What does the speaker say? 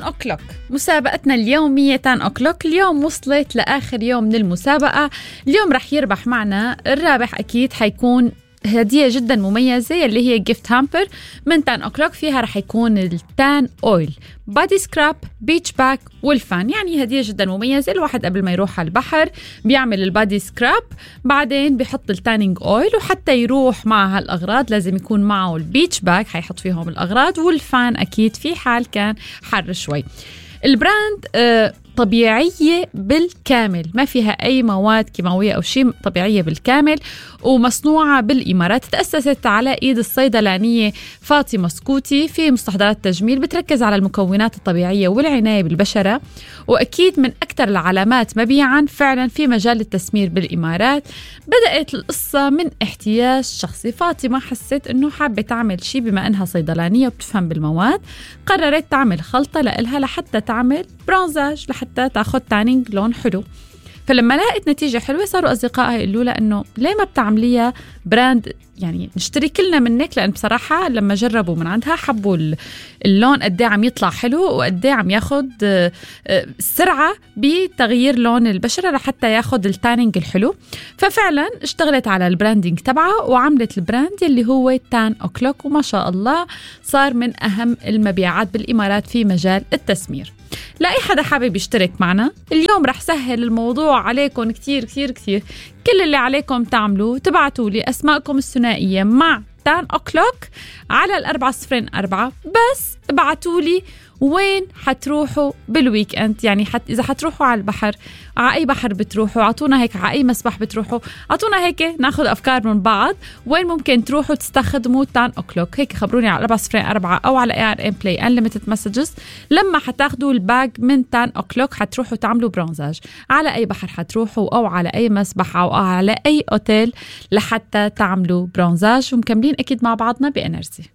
o'clock مسابقتنا اليومية 10 o'clock. اليوم وصلت لآخر يوم من المسابقة. اليوم رح يربح معنا الرابح أكيد حيكون هدية جدا مميزة اللي هي gift hamper من 10 o'clock. فيها رح يكون التان أويل، بادي سكراب، بيتش باك والفان. يعني هدية جدا مميزة. الواحد قبل ما يروح على البحر بيعمل البادي سكراب، بعدين بيحط التانينج أويل، وحتى يروح مع هالأغراض لازم يكون معه البيتش باك حيحط فيهم الأغراض، والفان أكيد في حال كان حر شوي. البراند طبيعية بالكامل، ما فيها أي مواد كيماوية أو شيء، طبيعية بالكامل ومصنوعة بالإمارات. تأسست على إيد الصيدلانية فاطمة سكوتي في مستحضرات تجميل، بتركز على المكونات الطبيعية والعناية بالبشرة، وأكيد من أكثر العلامات مبيعاً فعلاً في مجال التسمير بالإمارات. بدأت القصة من احتياج شخصي. فاطمة حست إنه حابة تعمل شيء، بما إنها صيدلانية وبتفهم بالمواد، قررت تعمل خلطة لإلها لحتى تعمل برونزاج، لحتى تاخد تانينج لون حلو. فلما لقيت نتيجة حلوة صاروا أصدقائها يقولوا لها إنه ليه ما بتعمليها براند، يعني نشتري كلنا منك. لأن بصراحة لما جربوا من عندها حبوا اللون قديه عم يطلع حلو، وقديه عم ياخد سرعة بتغيير لون البشرة لحتى ياخد التانينج الحلو. ففعلا اشتغلت على البراندينج تبعها وعملت البراند اللي هو 10 o'clock، وما شاء الله صار من أهم المبيعات بالإمارات في مجال التسمير. لأي حدا حابب يشترك معنا اليوم رح سهل الموضوع عليكم كتير كتير كتير. كل اللي عليكم تعملوا تبعتوا لي أسماءكم الثنائية مع 10 o'clock على 404، بس ابعتوا لي وين حتروحوا بالويك اند. يعني إذا حتروحوا على البحر، على أي بحر بتروحوا، عطونا هيك على أي مسبح بتروحوا، عطونا هيك ناخد أفكار من بعض وين ممكن تروحوا تستخدموا 10 o'clock. هيك خبروني على 404 أو على ARM Play Unlimited Messages. لما حتاخدوا الباج من 10 o'clock حتروحوا تعملوا برونزاج على أي بحر حتروحوا، أو على أي مسبح، أو على أي أوتيل لحتى تعملوا برونزاج. ومكملين أكيد مع بعضنا بإنرجي.